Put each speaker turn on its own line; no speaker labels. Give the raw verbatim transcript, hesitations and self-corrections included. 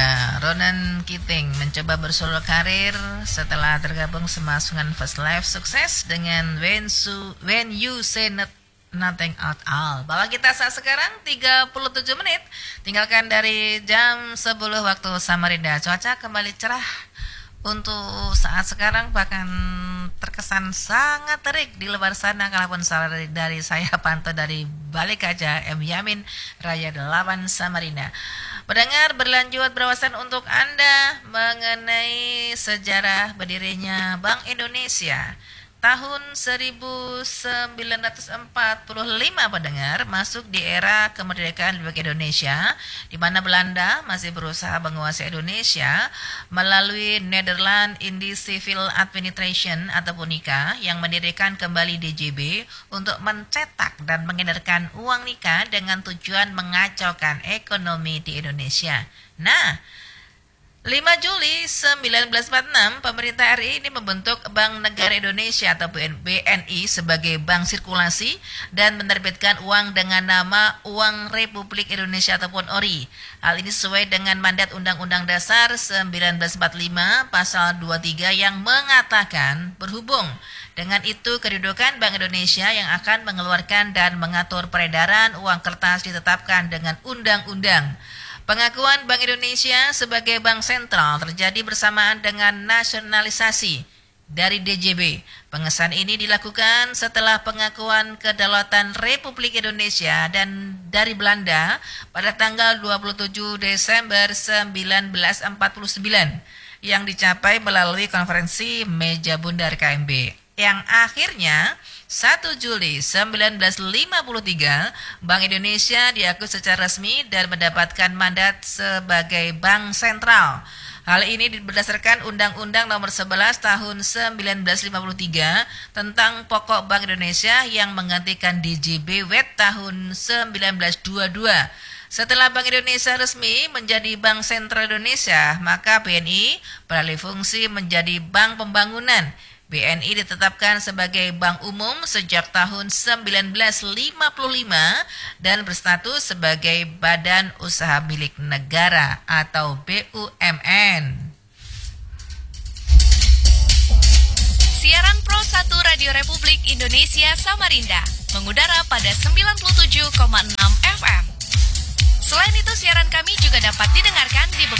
Ya, Ronan Keating mencoba bersolo karir setelah tergabung sama Sungan First Life, sukses dengan When, Su, When You Say Not, Nothing At All. Bahwa kita saat sekarang tiga puluh tujuh menit, tinggalkan dari jam sepuluh waktu Samarinda. Cuaca kembali cerah untuk saat sekarang, bahkan terkesan sangat terik di luar sana. Kalaupun dari, dari saya pantau dari balik kaca M Yamin Raya delapan Samarinda. Pendengar, berlanjut berwawasan untuk Anda mengenai sejarah berdirinya Bank Indonesia. Tahun seribu sembilan ratus empat puluh lima, pendengar, masuk di era kemerdekaan Republik Indonesia, di mana Belanda masih berusaha menguasai Indonesia melalui Netherlands Indies Civil Administration ataupun N I C A, yang mendirikan kembali D J B untuk mencetak dan mengedarkan uang N I C A dengan tujuan mengacaukan ekonomi di Indonesia. Nah, lima Juli seribu sembilan ratus empat puluh enam, pemerintah R I ini membentuk Bank Negara Indonesia atau B N I sebagai bank sirkulasi dan menerbitkan uang dengan nama Uang Republik Indonesia ataupun O R I. Hal ini sesuai dengan mandat Undang-Undang Dasar seribu sembilan ratus empat puluh lima pasal dua puluh tiga yang mengatakan berhubung dengan itu kedudukan Bank Indonesia yang akan mengeluarkan dan mengatur peredaran uang kertas ditetapkan dengan undang-undang. Pengakuan Bank Indonesia sebagai bank sentral terjadi bersamaan dengan nasionalisasi dari D J B. Pengesahan ini dilakukan setelah pengakuan kedaulatan Republik Indonesia dan dari Belanda pada tanggal dua puluh tujuh Desember seribu sembilan ratus empat puluh sembilan yang dicapai melalui konferensi Meja Bundar K M B, yang akhirnya satu Juli seribu sembilan ratus lima puluh tiga, Bank Indonesia diakui secara resmi dan mendapatkan mandat sebagai bank sentral. Hal ini berdasarkan Undang-Undang Nomor sebelas Tahun seribu sembilan ratus lima puluh tiga tentang Pokok Bank Indonesia yang menggantikan D J B W E T tahun seribu sembilan ratus dua puluh dua. Setelah Bank Indonesia resmi menjadi Bank Sentral Indonesia, maka B N I beralih fungsi menjadi Bank Pembangunan. B N I ditetapkan sebagai bank umum sejak tahun seribu sembilan ratus lima puluh lima dan berstatus sebagai Badan Usaha Milik Negara atau B U M N.
Siaran Pro satu Radio Republik Indonesia Samarinda mengudara pada sembilan puluh tujuh koma enam F M. Selain itu, siaran kami juga dapat didengarkan di beberapa